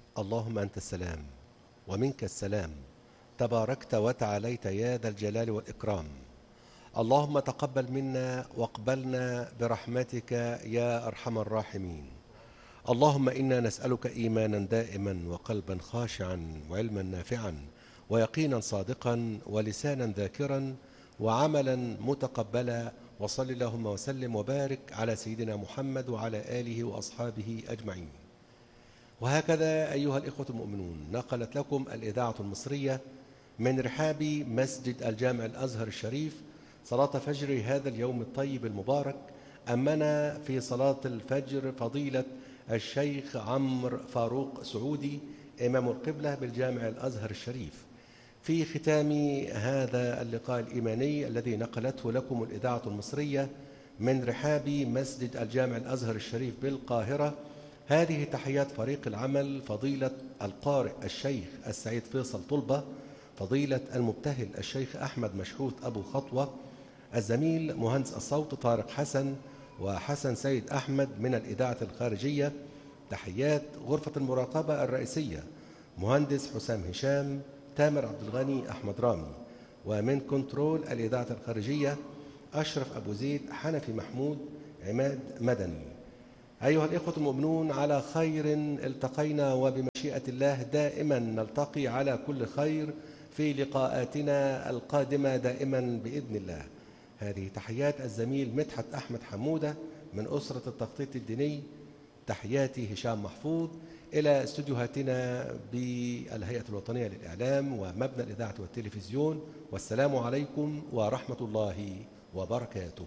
اللهم أنت السلام ومنك السلام، تباركت وتعاليت يا ذا الجلال والإكرام. اللهم تقبل منا واقبلنا برحمتك يا أرحم الراحمين. اللهم إنا نسألك إيمانا دائما وقلبا خاشعا وعلما نافعا ويقينا صادقا ولسانا ذاكرا وعملا متقبلا. وصل اللهم وسلم وبارك على سيدنا محمد وعلى آله وأصحابه أجمعين. وهكذا أيها الإخوة المؤمنون، نقلت لكم الإذاعة المصرية من رحاب مسجد الجامع الأزهر الشريف صلاة فجر هذا اليوم الطيب المبارك. أمنا في صلاة الفجر فضيلة الشيخ عمرو فاروق سعودي إمام القبلة بالجامع الأزهر الشريف في ختام هذا اللقاء الإيماني الذي نقلته لكم الإذاعة المصرية من رحاب مسجد الجامع الأزهر الشريف بالقاهرة. هذه تحيات فريق العمل: فضيلة القارئ الشيخ السعيد فيصل طلبة، فضيلة المبتهل الشيخ أحمد مشحوت أبو خطوة، الزميل مهندس الصوت طارق حسن وحسن سيد أحمد من الإذاعة الخارجية. تحيات غرفة المراقبة الرئيسية: مهندس حسام هشام، تامر عبد الغني، أحمد رامي. ومن كنترول الإذاعة الخارجية: أشرف أبو زيد، حنفي محمود، عماد مدني. أيها الإخوة المؤمنون، على خير التقينا، وبمشيئة الله دائما نلتقي على كل خير في لقاءاتنا القادمة دائما بإذن الله. هذه تحيات الزميل مدحت أحمد حمودة من أسرة التخطيط الديني. تحياتي هشام محفوظ إلى استديوهاتنا بالهيئة الوطنية للإعلام ومبنى الإذاعة والتلفزيون. والسلام عليكم ورحمة الله وبركاته.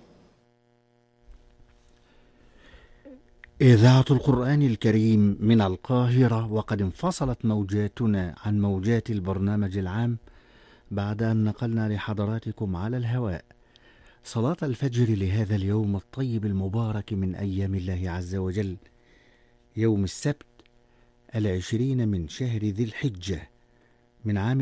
إذاعة القرآن الكريم من القاهرة، وقد انفصلت موجاتنا عن موجات البرنامج العام بعد أن نقلنا لحضراتكم على الهواء صلاة الفجر لهذا اليوم الطيب المبارك من أيام الله عز وجل، يوم السبت 20 من شهر ذي الحجة من عام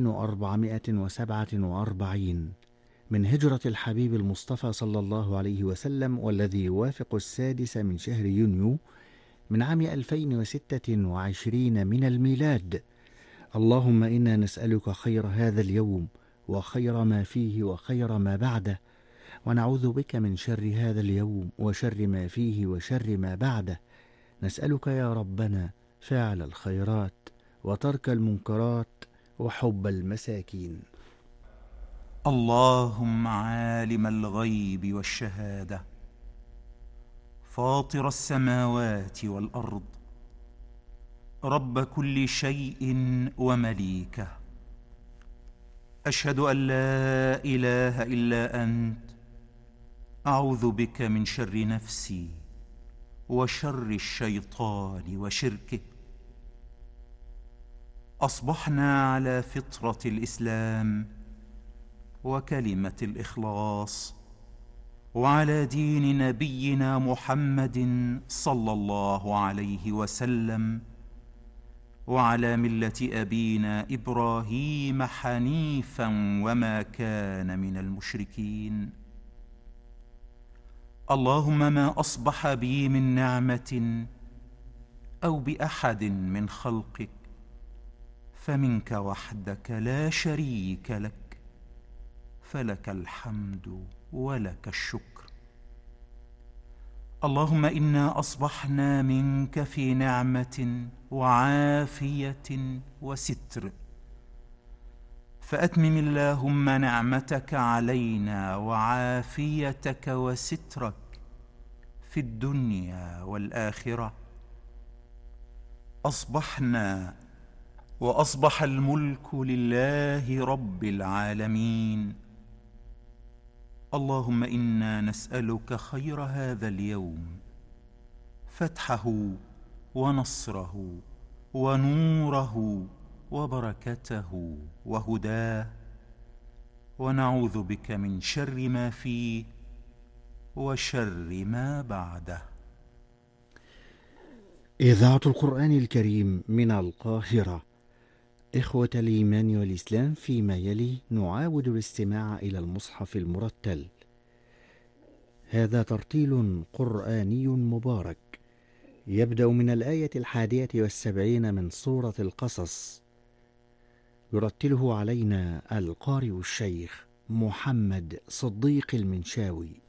1447 من هجرة الحبيب المصطفى صلى الله عليه وسلم، والذي يوافق 6 من شهر يونيو من عام 2026 من الميلاد. اللهم إنا نسألك خير هذا اليوم وخير ما فيه وخير ما بعده، ونعوذ بك من شر هذا اليوم وشر ما فيه وشر ما بعده. نسألك يا ربنا فعل الخيرات وترك المنكرات وحب المساكين. اللهم عالم الغيب والشهادة، فاطر السماوات والأرض، رب كل شيء ومليكه، أشهد أن لا إله إلا أنت، أعوذ بك من شر نفسي وشر الشيطان وشركه. أصبحنا على فطرة الإسلام وكلمة الإخلاص، وعلى دين نبينا محمد صلى الله عليه وسلم، وعلى ملة أبينا إبراهيم حنيفا وما كان من المشركين. اللهم ما أصبح بي من نعمة أو بأحد من خلقك فمنك وحدك لا شريك لك، فلك الحمد ولك الشكر. اللهم إنا أصبحنا منك في نعمة وعافية وستر، فأتمم اللهم نعمتك علينا وعافيتك وسترك في الدنيا والآخرة. أصبحنا وأصبح الملك لله رب العالمين. اللهم إنا نسألك خير هذا اليوم، فتحه ونصره ونوره وبركته وهداه، ونعوذ بك من شر ما فيه وشر ما بعده. إذاعة القرآن الكريم من القاهرة. إخوة الإيمان والإسلام، فيما يلي نعاود الاستماع إلى المصحف المرتل. هذا ترتيل قرآني مبارك يبدأ من الآية 71 من سورة القصص. يرتله علينا القارئ الشيخ محمد صديق المنشاوي.